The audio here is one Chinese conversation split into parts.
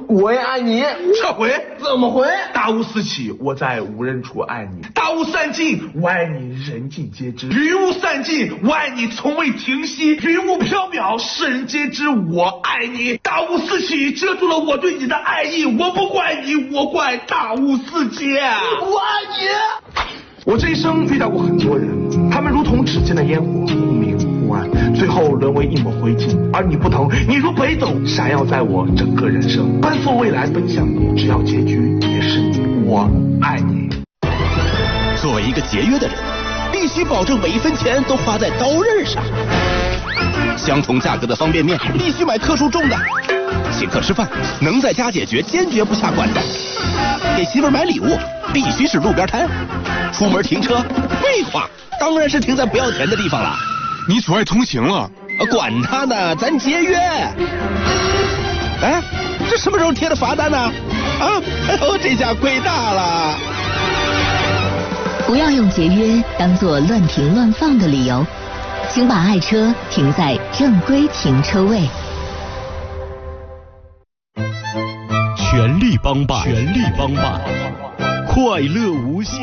我也爱你。 撤回？ 怎么回？ 大雾四起，我在无人处爱你；大雾散尽，我爱你人尽皆知；云雾散尽，我爱你从未停息；云雾飘渺，世人皆知我爱你。大雾四起，遮住了我对你的爱意，我不怪你，我怪大雾四起。 我爱你。 我这一生遇到过很多人，他们如同指尖的烟火，忽明忽暗，最后沦为一抹灰烬。而你不同，你如北斗，闪耀在我整个人生，奔赴未来，奔向你，只要结局也是你。我爱你。 作为一个节约的人，必须保证每一分钱都花在刀刃上。相同价格的方便面，必须买克数重的。请客吃饭，能在家解决，坚决不下馆子。给媳妇买礼物，必须是路边摊。出门停车，废话，当然是停在不要钱的地方了。 你阻碍通行了。 管他呢，咱节约。哎，这什么时候贴的罚单呢？啊，哎呦，这下亏大了。 不要用节约当作乱停乱放的理由，请把爱车停在正规停车位。 全力帮办，全力帮办，快乐无限。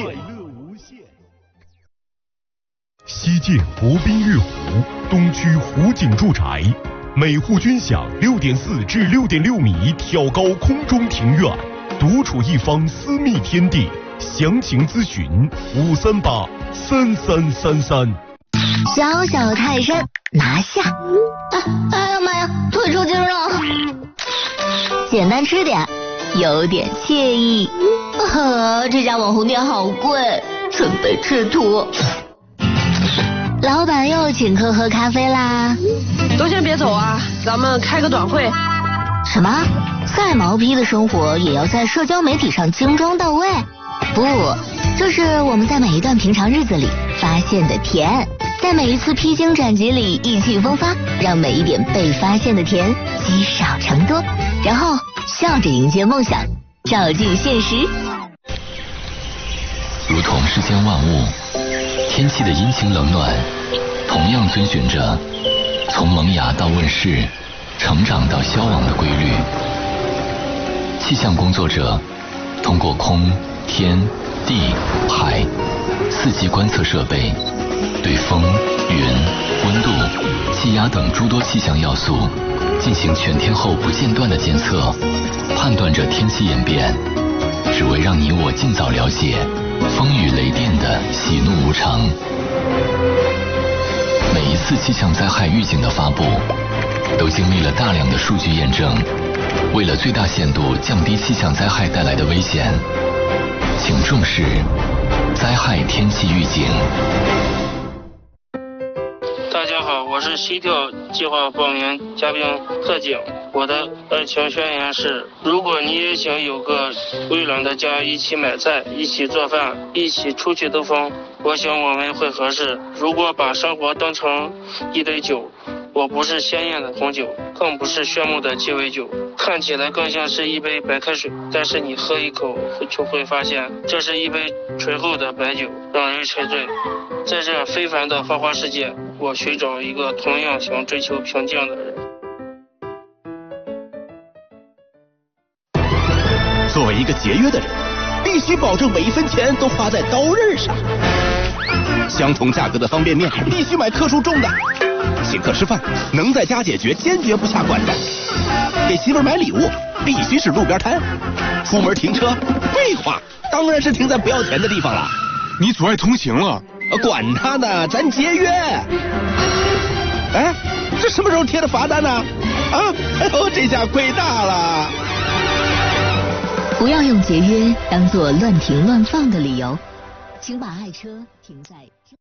西晋湖滨玉湖，东区湖景住宅，每户均享6.4至6.6米挑高空中庭院，独处一方私密天地。详情咨询5383333。 小小泰山拿下！哎呀妈呀，腿抽筋了！简单吃点，有点惬意。这家网红店好贵，准备吃土。老板又请客喝咖啡啦！ 都先别走啊，咱们开个短会。 什么？再毛坯的生活也要在社交媒体上精装到位？不，这是我们在每一段平常日子里发现的甜，在每一次披荆斩棘里意气风发，让每一点被发现的甜积少成多，然后笑着迎接梦想，照进现实。 如同世间万物，天气的阴晴冷暖同样遵循着从萌芽到问世，成长到消亡的规律。气象工作者通过空、天、地、海4级观测设备，对风、云、温度、气压等诸多气象要素进行全天候不间断的监测，判断着天气演变，只为让你我尽早了解风雨雷电的喜怒无常。每一次气象灾害预警的发布，都经历了大量的数据验证。为了最大限度降低气象灾害带来的危险，请重视灾害天气预警。 大家好，我是西跳计划报名嘉宾贺景。我的爱情宣言是：如果你也想有个温暖的家，一起买菜，一起做饭，一起出去兜风，我想我们会合适。如果把生活当成一杯酒，我不是鲜艳的红酒，更不是炫目的鸡尾酒，看起来更像是一杯白开水，但是你喝一口就会发现，这是一杯醇厚的白酒，让人沉醉。在这非凡的花花世界，我寻找一个同样想追求平静的人。 作为一个节约的人，必须保证每一分钱都花在刀刃上。相同价格的方便面，必须买克数重的。请客吃饭，能在家解决，坚决不下馆子。给媳妇买礼物，必须是路边摊。出门停车，废话，当然是停在不要钱的地方了。 你阻碍通行了。 管他呢，咱节约。哎，这什么时候贴的罚单呢？啊，哎呦，这下亏大了。 不要用节约当作乱停乱放的理由，请把爱车停在。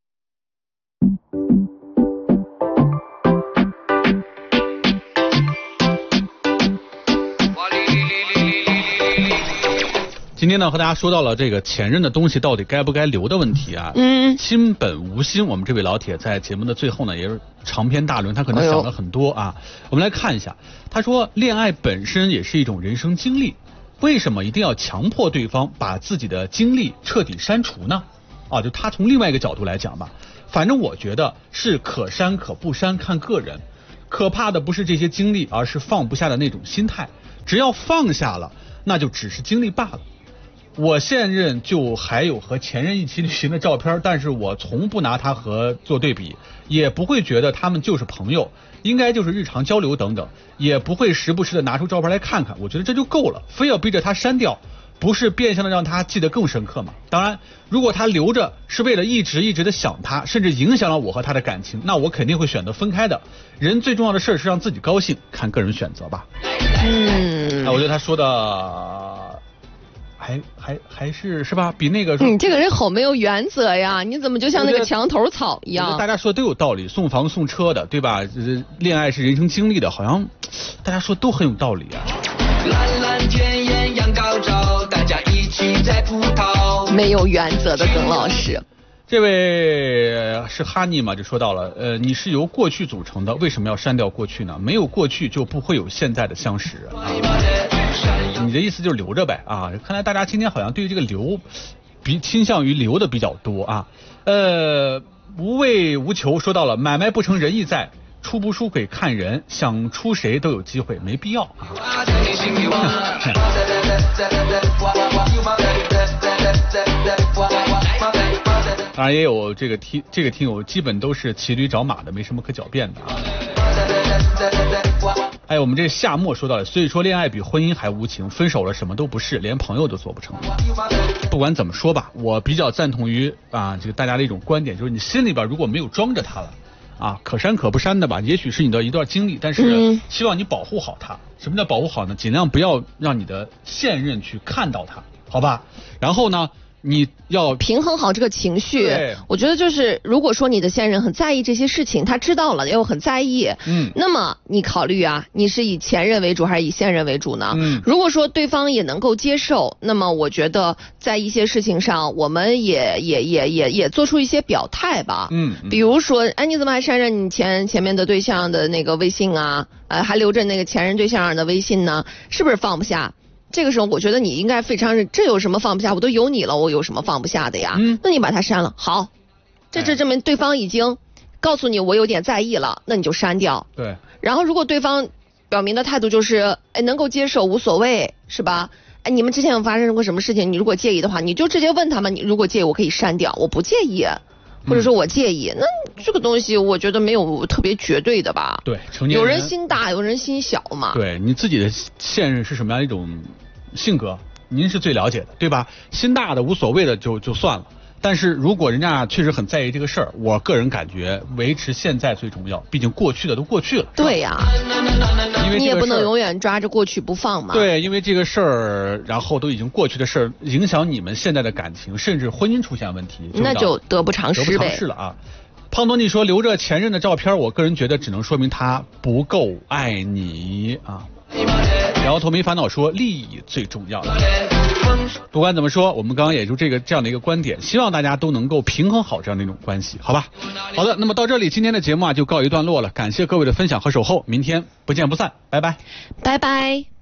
今天呢，和大家说到了这个前任的东西到底该不该留的问题啊。亲本无心，我们这位老铁在节目的最后呢，也是长篇大论，他可能想了很多啊。我们来看一下，他说，恋爱本身也是一种人生经历，为什么一定要强迫对方把自己的经历彻底删除呢？啊，就他从另外一个角度来讲吧，反正我觉得是可删可不删，看个人。可怕的不是这些经历，而是放不下的那种心态。 只要放下了，那就只是经历罢了。我现任就还有和前任一起旅行的照片，但是我从不拿他和做对比，也不会觉得他们就是朋友，应该就是日常交流等等，也不会时不时的拿出照片来看看，我觉得这就够了，非要逼着他删掉，不是变相的让他记得更深刻吗？当然，如果他留着是为了一直的想他，甚至影响了我和他的感情，那我肯定会选择分开的。人最重要的事是让自己高兴，看个人选择吧。我觉得他说的还是吧，比那个你这个人好没有原则呀！你怎么就像那个墙头草一样？ 大家说都有道理，送房送车的，对吧？恋爱是人生经历的，好像大家说都很有道理啊。 蓝蓝天艳阳高照，大家一起在葡萄。 没有原则的耿老师。 这位是哈尼嘛，就说到了，你是由过去组成的，为什么要删掉过去呢？没有过去就不会有现在的相识啊。你的意思就是留着呗啊？看来大家今天好像对于这个留，倾向于留的比较多啊。无畏无求说到了，买卖不成仁义在，出不出轨看人，想出谁都有机会，没必要啊。当然也有这个听友基本都是骑驴找马的，没什么可狡辩的啊。哎，我们这夏末说到了，所以说恋爱比婚姻还无情，分手了什么都不是，连朋友都做不成。不管怎么说吧，我比较赞同于这个大家的一种观点，就是你心里边如果没有装着他了啊，可删可不删的吧，也许是你的一段经历，但是希望你保护好他。什么叫保护好呢？尽量不要让你的现任去看到他，好吧？然后呢，你要平衡好这个情绪。我觉得就是如果说你的现任很在意这些事情，他知道了又很在意，那么你考虑你是以前任为主还是以现任为主呢？如果说对方也能够接受，那么我觉得在一些事情上我们也做出一些表态吧。比如说你怎么还删着你前面的对象的那个微信啊？还留着那个前任对象的微信呢？是不是放不下？这个时候我觉得你应该非常这有什么放不下？我都有你了，我有什么放不下的呀？那你把它删了，好，这证明对方已经告诉你我有点在意了，那你就删掉。 对。 然后如果对方表明的态度就是能够接受无所谓，是吧？你们之前有发生过什么事情？你如果介意的话，你就直接问他们，你如果介意我可以删掉，我不介意。或者说我介意，那这个东西我觉得没有特别绝对的吧。 对，成年人有人心大，有人心小嘛。 对，你自己的现任是什么样一种性格，您是最了解的，对吧？心大的无所谓的就算了，但是如果人家确实很在意这个事儿，我个人感觉维持现在最重要，毕竟过去的都过去了。 对呀， 因为你也不能永远抓着过去不放嘛。 对，因为这个事儿，然后都已经过去的事儿，影响你们现在的感情，甚至婚姻出现问题， 那就得不偿失呗。 得不偿失了啊！胖多尼说留着前任的照片，我个人觉得只能说明他不够爱你啊。摇头没烦恼说利益最重要的。不管怎么说，我们刚刚也就这样的一个观点，希望大家都能够平衡好这样的一种关系，好吧？好的，那么到这里今天的节目就告一段落了，感谢各位的分享和守候，明天不见不散，拜拜， 拜拜。